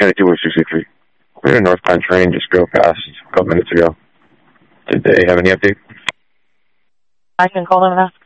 County 21663. We had a northbound train just go past a couple minutes ago. Did they have any update? I can call them and ask.